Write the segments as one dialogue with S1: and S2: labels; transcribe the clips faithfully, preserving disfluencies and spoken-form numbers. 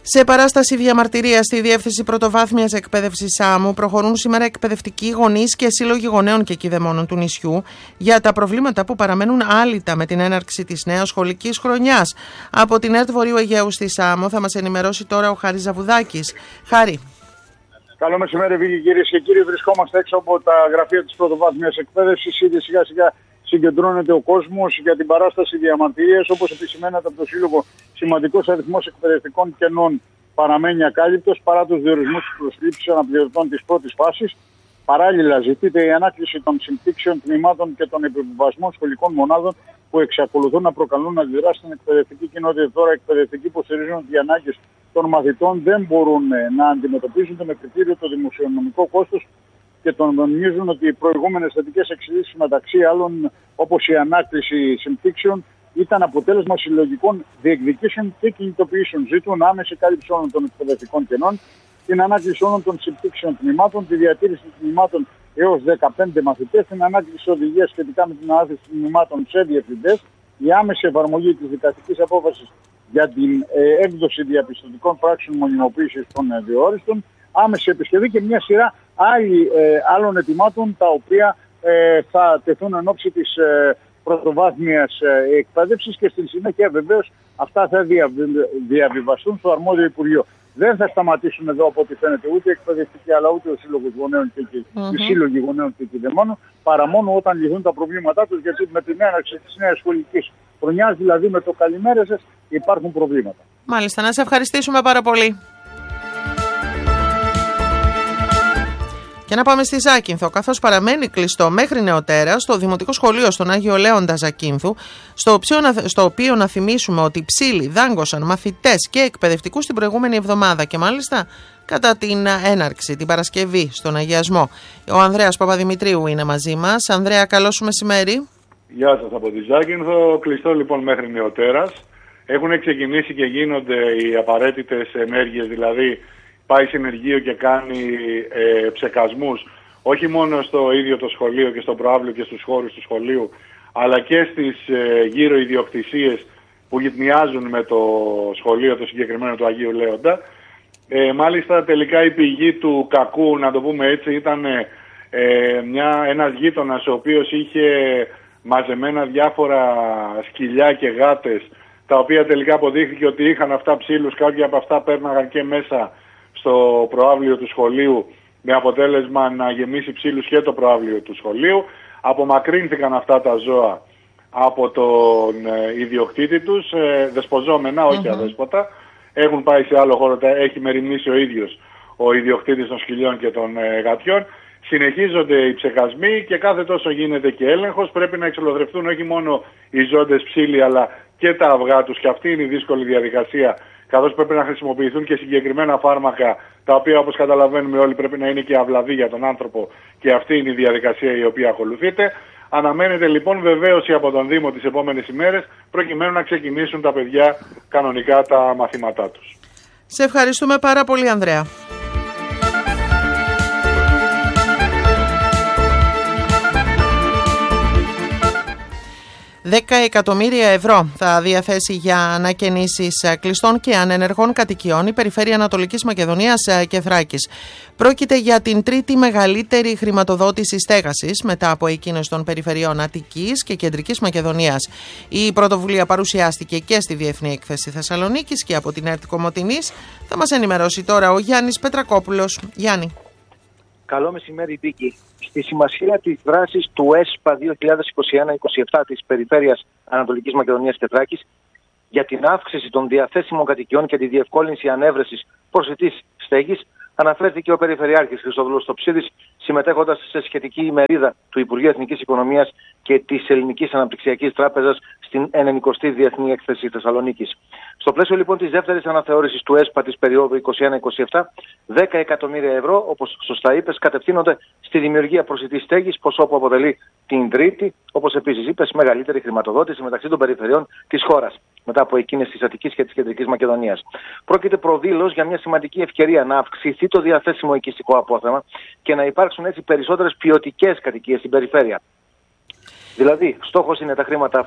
S1: Σε παράσταση διαμαρτυρίας στη Διεύθυνση Πρωτοβάθμιας Εκπαίδευσης Σάμου προχωρούν σήμερα εκπαιδευτικοί γονείς και σύλλογοι γονέων και κηδεμόνων του νησιού για τα προβλήματα που παραμένουν άλυτα με την έναρξη της νέας σχολικής χρονιάς. Από την ΕΡΤ Βορείου Αιγαίου στη Σάμο θα μας ενημερώσει τώρα ο Χάρης Ζαβουδάκης. Χάρη.
S2: Καλό μεσημέρι, Βίκη, κυρίες και κύριοι. Βρισκόμαστε έξω από τα γραφεία της Πρωτοβάθμιας Εκπαίδευσης. Ήδη σιγά σιγά συγκεντρώνεται ο κόσμος για την παράσταση διαμαρτυρίας. Όπως επισημαίνεται από το Σύλλογο, σημαντικός αριθμός εκπαιδευτικών κενών παραμένει ακάλυπτος παρά τους διορισμούς της προσλήψης αναπληρωτών της πρώτης φάσης. Παράλληλα, ζητείται η ανάκληση των συμπτύξεων τμήματων και των επιβιβασμών σχολικών μονάδων που εξακολουθούν να προκαλούν αντιδράσεις στην εκπαιδευτική κοινότητα. Τώρα, οι εκπαιδευτικοί υποστηρίζουν ότι οι ανάγκες των μαθητών δεν μπορούν να αντιμετωπίζονται με κριτήριο το δημοσιονομικό κόστος και τονίζουν ότι οι προηγούμενες θετικές εξελίξεις, μεταξύ άλλων όπως η ανάκληση συμπτύξεων, ήταν αποτέλεσμα συλλογικών διεκδικήσεων και κινητοποιήσεων. Ζητούν άμεση κάλυψη όλων των εκπαιδευτικών κενών, την ανάκληση όλων των συμπτύξεων τμήματων, τη διατήρηση τμήματων έως δεκαπέντε μαθητές, την ανάκληση οδηγίας σχετικά με την ανάθεση τμήματων σε διευθυντές, η άμεση εφαρμογή της δικαστικής απόφασης για την ε, έκδοση διαπιστωτικών πράξεων μονιμοποίησης των ε, διόριστων, άμεση επισκευή και μια σειρά άλλη, ε, άλλων ετοιμάτων τα οποία ε, θα τεθούν εν ώψη της ε, πρωτοβάθμιας ε, εκπαίδευσης και στη συνέχεια βεβαίως αυτά θα διαβι, διαβιβαστούν στο αρμόδιο Υπουργείο. Δεν θα σταματήσουν εδώ από ό,τι φαίνεται ούτε οι εκπαιδευτικοί αλλά ούτε ο Σύλλογος Γονέων και mm-hmm. οι Σύλλογοι Γονέων και Κηδεμόνων, παρά μόνο όταν λυθούν τα προβλήματά τους, γιατί με την έναρξη της νέας σχολικής χρονιάς, δηλαδή με το καλημέρα σας, υπάρχουν προβλήματα.
S1: Μάλιστα, να σε ευχαριστήσουμε πάρα πολύ. Και να πάμε στη Ζάκυνθο, καθώς παραμένει κλειστό μέχρι νεοτέρας το Δημοτικό Σχολείο στον Άγιο Λέοντα Ζακύνθου, στο οποίο, στο οποίο να θυμίσουμε ότι ψήλοι δάγκωσαν μαθητές και εκπαιδευτικούς την προηγούμενη εβδομάδα και μάλιστα κατά την έναρξη, την Παρασκευή, στον αγιασμό. Ο Ανδρέας Παπαδημητρίου είναι μαζί μας. Ανδρέα, καλό σου μεσημέρι.
S3: Γεια σας από τη Ζάκυνθο. Κλειστό λοιπόν μέχρι νεοτέρας. Έχουν ξεκινήσει και γίνονται οι απαραίτητες ενέργειες, δηλαδή πάει συνεργείο και κάνει ε, ψεκασμούς όχι μόνο στο ίδιο το σχολείο και στο προαύλιο και στους χώρους του σχολείου, αλλά και στις ε, γύρω ιδιοκτησίες που γυτνιάζουν με το σχολείο το συγκεκριμένο του Αγίου Λέοντα. Ε, μάλιστα τελικά η πηγή του κακού, να το πούμε έτσι, ήταν ε, μια, ένας γείτονας ο οποίος είχε μαζεμένα διάφορα σκυλιά και γάτες, τα οποία τελικά αποδείχθηκε ότι είχαν αυτά ψήλους, κάποια από αυτά πέρναγαν και μέσα στο προαύλιο του σχολείου, με αποτέλεσμα να γεμίσει ψήλους και το προαύλιο του σχολείου. Απομακρύνθηκαν αυτά τα ζώα από τον ε, ιδιοκτήτη τους, ε, δεσποζόμενα, όχι mm-hmm. αδέσποτα. Έχουν πάει σε άλλο χώρο, τα έχει μεριμνήσει ο ίδιος ο ιδιοκτήτης των σκυλιών και των ε, γατιών. Συνεχίζονται οι ψεκασμοί και κάθε τόσο γίνεται και έλεγχος. Πρέπει να εξολοθρευτούν όχι μόνο οι ζώντες ψήλοι αλλά και τα αυγά τους, και αυτή είναι η δύσκολη διαδικασία, καθώς πρέπει να χρησιμοποιηθούν και συγκεκριμένα φάρμακα, τα οποία όπως καταλαβαίνουμε όλοι πρέπει να είναι και αυλαβή για τον άνθρωπο, και αυτή είναι η διαδικασία η οποία ακολουθείται. Αναμένεται λοιπόν βεβαίωση από τον Δήμο τις επόμενες ημέρες, προκειμένου να ξεκινήσουν τα παιδιά κανονικά τα μαθήματά τους.
S1: Σε ευχαριστούμε πάρα πολύ, Ανδρέα. δέκα εκατομμύρια ευρώ θα διαθέσει για ανακαινήσεις κλειστών και ανενεργών κατοικιών η Περιφέρεια Ανατολικής Μακεδονίας και Θράκης. Πρόκειται για την τρίτη μεγαλύτερη χρηματοδότηση στέγασης μετά από εκείνες των περιφερειών Αττικής και Κεντρικής Μακεδονίας. Η πρωτοβουλία παρουσιάστηκε και στη Διεθνή Έκθεση Θεσσαλονίκης και από την ΕΡΤ Κομοτηνής. Θα μας ενημερώσει τώρα ο Γιάννης Πετρακόπουλος. Γιάννη.
S4: Καλό μεσημέρι, Βίκη. Στη σημασία της δράσης του ΕΣΠΑ δύο χιλιάδες είκοσι ένα είκοσι επτά της Περιφέρειας Ανατολικής Μακεδονίας και Θράκης για την αύξηση των διαθέσιμων κατοικιών και τη διευκόλυνση ανέβρεσης προσιτής στέγης, αναφέρθηκε ο Περιφερειάρχης Χριστόδουλος Τοψίδης, συμμετέχοντας σε σχετική ημερίδα του Υπουργείου Εθνικής Οικονομίας και της Ελληνικής Αναπτυξιακής Τράπεζας στην ενενηκοστή Διεθνή Έκθεση Θεσσαλονίκης. Στο πλαίσιο λοιπόν της δεύτερης αναθεώρησης του ΕΣΠΑ της περίοδου είκοσι ένα είκοσι επτά, δέκα εκατομμύρια ευρώ, όπως σωστά είπες, κατευθύνονται στη δημιουργία προσιτής στέγης, ποσό που αποτελεί την τρίτη, όπως επίσης είπες, μεγαλύτερη χρηματοδότηση μεταξύ των περιφερειών της χώρας, μετά από εκείνες της Αττικής και της Κεντρικής Μακεδονίας. Πρόκειται προδήλως για μια σημαντική ευκαιρία να αυξηθεί το διαθέσιμο οικιστικό απόθεμα και να υπάρξουν έτσι περισσότερες ποιοτικές κατοικίες στην περιφέρεια. Δηλαδή, στόχος είναι τα χρήματα αυτά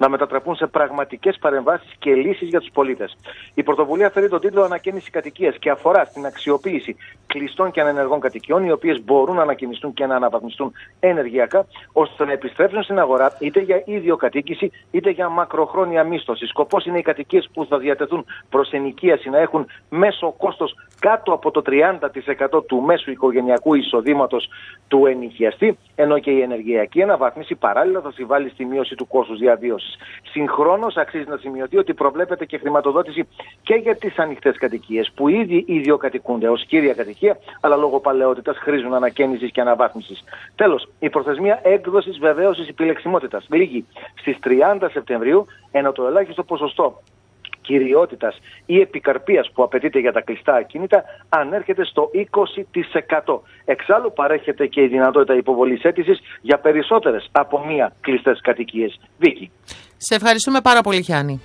S4: να μετατραπούν σε πραγματικές παρεμβάσεις και λύσεις για τους πολίτες. Η πρωτοβουλία φέρει τον τίτλο Ανακαίνιση κατοικίας και αφορά στην αξιοποίηση κλειστών και ανενεργών κατοικιών, οι οποίες μπορούν να ανακαινιστούν και να αναβαθμιστούν ενεργειακά, ώστε να επιστρέψουν στην αγορά είτε για ιδιοκατοίκηση είτε για μακροχρόνια μίσθωση. Σκοπός είναι οι κατοικίες που θα διατεθούν προς ενοικίαση να έχουν μέσο κόστος κάτω από το τριάντα τοις εκατό του μέσου οικογενειακού εισοδήματος του ενοικιαστή, ενώ και η ενεργειακή αναβάθμιση παράλληλα θα συμβάλλει στη μείωση του κόστους διαβίωσης. Συγχρόνως, αξίζει να σημειωθεί ότι προβλέπεται και χρηματοδότηση και για τις ανοιχτές κατοικίες, που ήδη ιδιοκατοικούνται ως κύρια κατοικία, αλλά λόγω παλαιότητας χρήζουν ανακαίνισης και αναβάθμισης. Τέλος, η προθεσμία έκδοσης βεβαίωσης επιλεξιμότητας λήγει στις τριάντα Σεπτεμβρίου, ενώ το ελάχιστο ποσοστό κυριότητας ή επικαρπίας που απαιτείται για τα κλειστά ακίνητα ανέρχεται στο είκοσι τοις εκατό. Εξάλλου παρέχεται και η δυνατότητα υποβολής αίτησης για περισσότερες από μία κλειστές κατοικίες. Βίκη.
S1: Σε ευχαριστούμε πάρα πολύ, Γιάννη.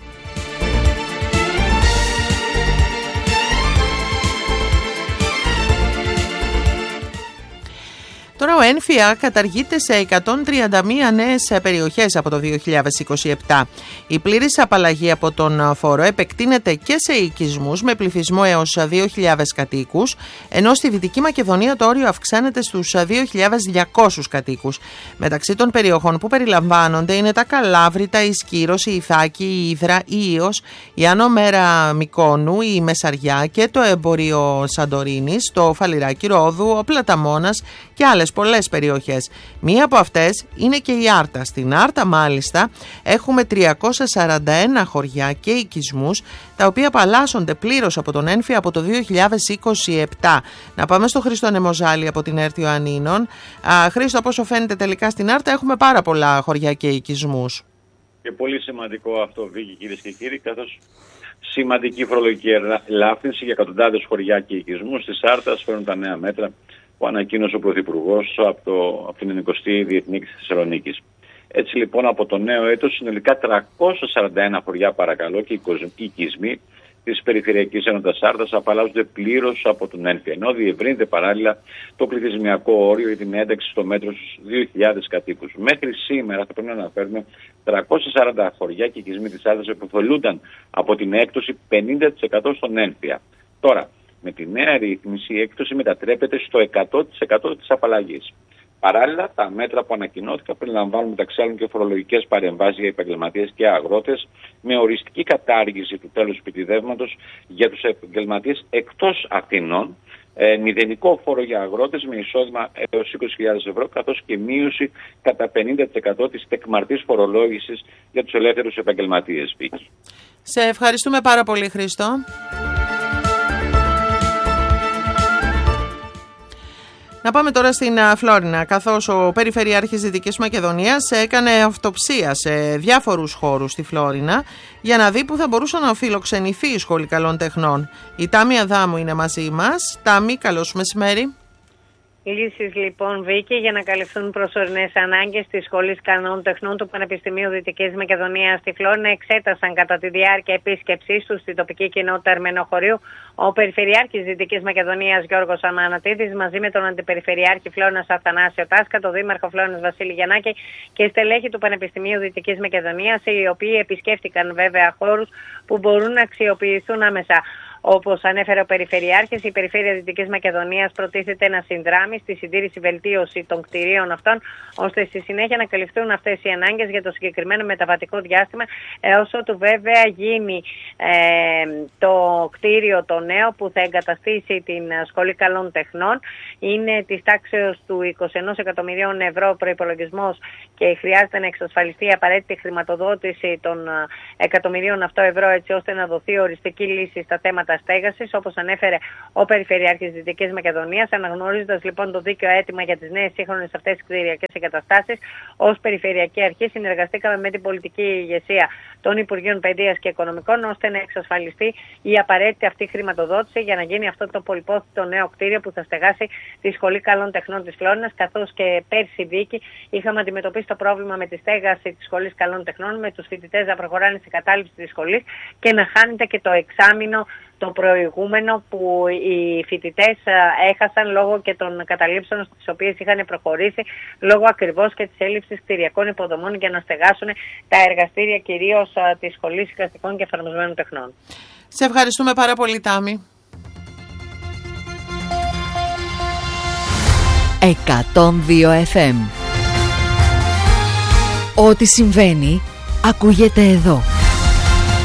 S1: Τώρα ο ΕΝΦΙΑ καταργείται σε εκατόν τριάντα μία νέες περιοχές από το δύο χιλιάδες είκοσι επτά. Η πλήρης απαλλαγή από τον φόρο επεκτείνεται και σε οικισμούς με πληθυσμό έως δύο χιλιάδες κατοίκους, ενώ στη Δυτική Μακεδονία το όριο αυξάνεται στους δύο χιλιάδες διακόσιους κατοίκους. Μεταξύ των περιοχών που περιλαμβάνονται είναι τα Καλάβρητα, η Σκύρος, η Ιθάκη, η Ύδρα, η Ήος, η Άνω Μέρα Μικόνου, η Μεσαριά και το εμπόριο Σαντορίνης, το Φαλιράκι Ρόδου, ο Πλαταμόνας και άλλες πολλές περιοχές. Μία από αυτές είναι και η Άρτα. Στην Άρτα μάλιστα έχουμε τριακόσια σαράντα ένα χωριά και οικισμούς, τα οποία απαλλάσσονται πλήρως από τον ΕΝΦΙΑ από το δύο χιλιάδες είκοσι επτά. Να πάμε στο Χρήστο Νεμοζάλη από την Έρθιο Ανίνων. Α, Χρήστο, από όσο φαίνεται τελικά στην Άρτα έχουμε πάρα πολλά χωριά και οικισμούς.
S5: Και πολύ σημαντικό αυτό, Βίκη, κυρίες και κύριοι, καθώς σημαντική φορολογική ελάφρυνση για εκατοντάδες χωριά και οικισμούς της Άρτας φέρνουν τα νέα μέτρα που ανακοίνωσε ο Πρωθυπουργός από, το, από την ενικοστή Διεθνή της Θεσσαλονίκης. Έτσι λοιπόν από το νέο έτος συνολικά τριακόσια σαράντα ένα χωριά παρακαλώ και οικισμοί της Περιφερειακής Ένωσης Άρτας απαλλάσσονται πλήρως από τον ΕΝΦΙΑ, ενώ διευρύνεται παράλληλα το πληθυσμιακό όριο για την ένταξη στο μέτρο στους δύο χιλιάδες κατοίκους. Μέχρι σήμερα θα πρέπει να αναφέρουμε τριακόσια σαράντα χωριά και οικισμοί της Άρτας που ωφελούνταν από την έκπτωση πενήντα τοις εκατό στον ΕΝΦΙΑ. Τώρα, με τη νέα ρύθμιση η έκπτωση μετατρέπεται στο εκατό τοις εκατό της απαλλαγής. Παράλληλα, τα μέτρα που ανακοινώθηκαν περιλαμβάνουν μεταξύ άλλων και φορολογικές παρεμβάσεις για επαγγελματίες και αγρότες, με οριστική κατάργηση του τέλους επιτιδεύματος για τους επαγγελματίες εκτός Αθηνών, ε, μηδενικό φόρο για αγρότες με εισόδημα έως είκοσι χιλιάδες ευρώ, καθώς και μείωση κατά πενήντα τοις εκατό της τεκμαρτής φορολόγησης για τους ελεύθερους επαγγελματίες. Βίκη.
S1: Σε ευχαριστούμε πάρα πολύ, Χρήστο. Να πάμε τώρα στην Φλόρινα, καθώς ο Περιφερειάρχης Δυτικής Μακεδονίας έκανε αυτοψία σε διάφορους χώρους στη Φλόρινα για να δει που θα μπορούσε να φιλοξενηθεί η Σχολή Καλών Τεχνών. Η Τάμη Αδάμου είναι μαζί μας. Τάμη, καλώς μεσημέρι.
S6: Λύσεις λοιπόν, Βίκη, για να καλυφθούν προσωρινές ανάγκες της Σχολής Καλών Τεχνών του Πανεπιστημίου Δυτικής Μακεδονίας στη Φλόρινα εξέτασαν κατά τη διάρκεια επίσκεψής του στην τοπική κοινότητα Αρμενοχωρίου ο Περιφερειάρχης Δυτικής Μακεδονίας Γιώργος Αμανατίδης μαζί με τον Αντιπεριφερειάρχη Φλόρινας Αθανάσιο Τάσκα, τον Δήμαρχο Φλόρινας Βασίλη Γιαννάκη και στελέχη του Πανεπιστημίου Δυτικής Μακεδονίας, οι οποίοι επισκέφτηκαν βέβαια χώρους που μπορούν να αξιοποιηθούν άμεσα. Όπως ανέφερε ο Περιφερειάρχης, η Περιφέρεια Δυτικής Μακεδονίας προτίθεται να συνδράμει στη συντήρηση βελτίωση των κτηρίων αυτών, ώστε στη συνέχεια να καλυφθούν αυτές οι ανάγκες για το συγκεκριμένο μεταβατικό διάστημα, έως ότου βέβαια γίνει ε, το κτίριο το νέο που θα εγκαταστήσει την Σχολή Καλών Τεχνών. Είναι της τάξεως του είκοσι ένα εκατομμυρίων ευρώ προϋπολογισμός και χρειάζεται να εξασφαλιστεί η απαραίτητη χρηματοδότηση των εκατομμυρίων αυτό ευρώ, έτσι ώστε να δοθεί οριστική λύση στα θέματα στέγασης, όπως ανέφερε ο Περιφερειάρχης Δυτικής Μακεδονίας, αναγνωρίζοντας λοιπόν το δίκαιο αίτημα για τις νέες σύγχρονες αυτές κτηριακές εγκαταστάσεις. Ως Περιφερειακή Αρχή συνεργαστήκαμε με την πολιτική ηγεσία των Υπουργείων Παιδείας και Οικονομικών, ώστε να εξασφαλιστεί η απαραίτητη αυτή χρηματοδότηση για να γίνει αυτό το πολυπόθητο νέο κτίριο που θα στεγάσει τη Σχολή Καλών Τεχνών της Φλόρινας, καθώς και πέρσι, Βίκη, είχαμε αντιμετωπίσει το πρόβλημα με τη στέγαση της Σχολής Καλών Τεχνών, με τους φοιτητές να προχωράνε στην κατάληψη της σχολής και να χάνεται και το εξάμηνο το το προηγούμενο που οι φοιτητές έχασαν λόγω και των καταλήψεων στις οποίες είχαν προχωρήσει, λόγω ακριβώς και της έλλειψης κτηριακών υποδομών για να στεγάσουν τα εργαστήρια κυρίως της Σχολής Εικαστικών και Εφαρμοσμένων Τεχνών.
S1: Σε ευχαριστούμε πάρα πολύ, Τάμι.
S7: εκατόν δύο εφ εμ. Ό,τι συμβαίνει ακούγεται εδώ.